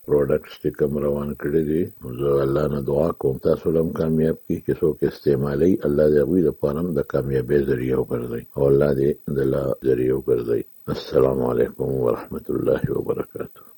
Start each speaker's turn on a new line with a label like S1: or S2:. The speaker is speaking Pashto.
S1: پروډکټس چې کوم روان کړی دي زه الله نه دعا کوم تاسو هم کامیاب کی چې څوک استعمالي الله دې غوي د پاره د کامیابی ذریعہ وګرځي او الله دې د لا ذریعہ وګرځي. السلام علیکم ورحمت الله وبرکاته.